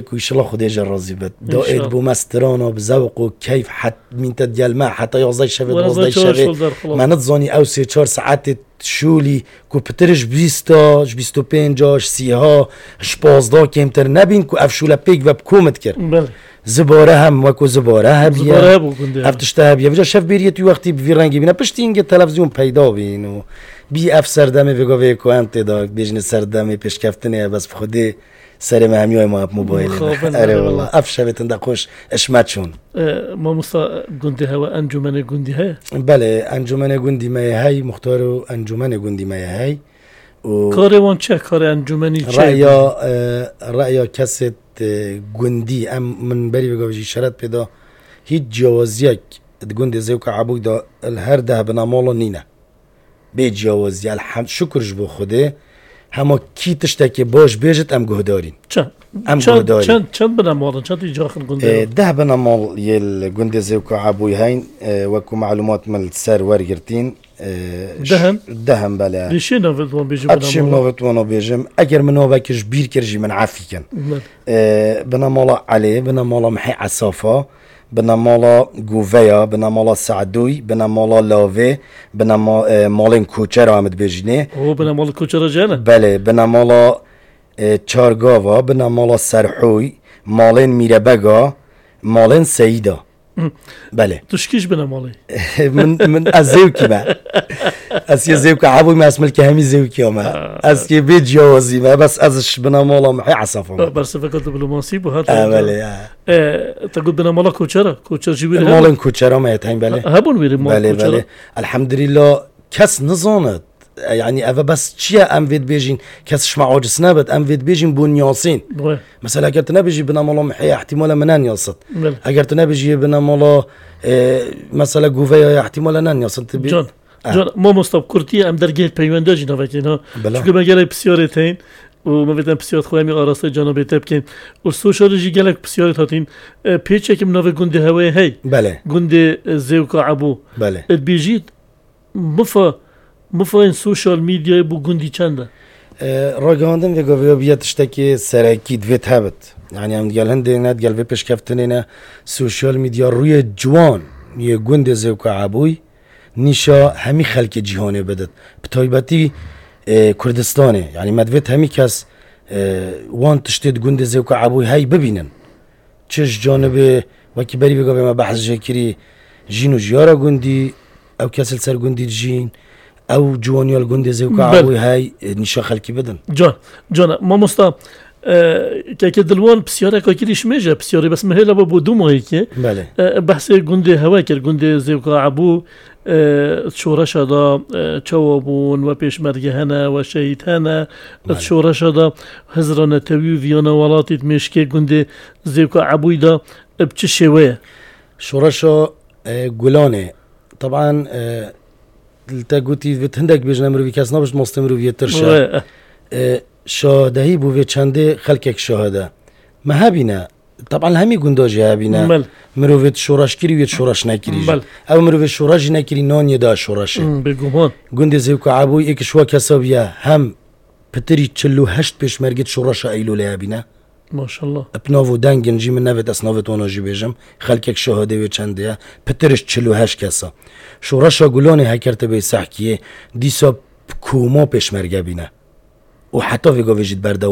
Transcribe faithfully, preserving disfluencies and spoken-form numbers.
ويشلا خدي جرازي بد دائد بو مسترانا بذوق وكيف حتى من تديال ما حتى يوزي شفت وزي شفت ما نتظني أو سي شهر ساعات شولي كو بترج بيستا جبيستو بينجاش سيها شبازدا كيمتر نبين كو أفشولا بيك وبكومت كر زباره هم وكو زباره هبيا افتشتها بيا بجا شف بيريتي وقتی بفيرنگی بينا پشتینگه تلفزیون پیدا بینو بی اف سردمه بگو ویکو انت داک بیجن سردمه پیشکفتنه بس خودی سر مهمیای ما موبایل اره والله اف شبتن دقوش اشمتشون ما مسا گندی هوا انجمن گندی های بله انجمن گندی مای های مختارو انجمن گندی مای های کار وان چه کار انجمنی چه رأیا رأیا کسی گندی ام من بری بگویی شرط پیدا هیچ جوازیک گندی زیوک عبوی دا الهر ده بنامالا نینه به جوازی الحمد شکرش بو خوده همه کی تشتکی باش بیجت ام گهدارین چند ام گهدارین چند چند بنامالا چند ایجاخن گندی ده بنامال یل گندی زیوک عبوی هین وکو معلومات من سر ورگرتین دهم دهم بله بیشی نوید وان بیجم اتشم نوید وان بیجم اگر من نوبکش بیر کرجی من عافی کن بنامالا علی بنامالا محی عصافه بنامالا گوویا بنامالا سعدوی بنامالا لاوه بنامالین کوچر آمد بیجنه او بنامالا کوچر جانه بله بنامالا چارگاوا بنامالا سرحوی مالین میربگا مالین سیدا بله تشکیش بنامالی من من از زوکی ما از یه زوک عبوی ما اسم الكهمی زوکی ما از که بيت جوازی ما بس ازش بنامالا محی عصافه بس فکر دیپلماسی بود هات بله تقول بنامالا کوچرا کوچر جیبی مالن کوچرا ما يتهين بله هبون میریم بله بله الحمد لله کس نزاند يعني أبا بس شيء أم فيد بيجين كسش مع عجز نبت أم فيد بيجين بنياسين مثلا أجر تنبيجي بنا مالا محيا احتمالا منان يصد أجر تنبيجي بنا مالا مثلا جوفيا احتمالا نان يصد جان جان ما مستوب كرتي أم درجة بيونداجي نفكينا شو ما جالي بسيارتين وما بدنا بسيارة خوامي أراسي جانبي تبكين والسوشيولوجي جالك بسيارة هاتين بيتشك من نوع جندي هواي هاي بله جندي زيوكا عبو بله بيجيت مفا مفاین سوشال میدیای بو گندی چنده؟ راجعاندم و گویا بیاد اشتکی سرکی دویت هبت یعنی هم دیگر هنده ند گل و پیش کفتنه نه سوشال میدیا روی جوان یه گند زوک عبوی نیشا همی خلق جهانه بدد بتایبتی کردستانه یعنی مدویت همی کس وان تشتید گند زوک عبوی هی ببینن چش جانب وکی بری بگویا ما بحث جکری جین و جیارا گندی او کسل سر گندی جین او جوانيال گندی زوکا عبوی های نیشا خلکی بدن جان جان ما مستا که که دلوان بسیاره که کلیش میشه بسیاره بس مهلا با دو ماهی که بله بحث گندی هوا کرد گندی زوکا عبو شورش دا چوابون و پیشمرگه هنه و شهید هنه شورش دا هزران توی ویانا ولاتیت میشکه گندی زوکا عبوی دا بچه شویه شورش گلانه طبعا تا گویی وقت هندک بیشتر مروی کس نباش مستمروی ترشه شاهدهی بوده چنده خلقک شاهده ما هبینه طبعا همی گنداجی هبینه مروی شورش کری و شورش نکری او مروی شورش نکری نانی دا شورشه بگمان گندی زیوک عبوی یک شوا کسابیه هم پتری چلو هشت پیش مرگت شورش ایلوله هبینه ماشاءالله ابناو دنگن جی من نوید اسناوت وانا جی بیجم خلکک شاهده و چنده پترش چلو هشت کسا شورشا گلانه هکرت به سحکیه دیسا کوما پیش مرگه بینه و حتی ویگا ویجید برده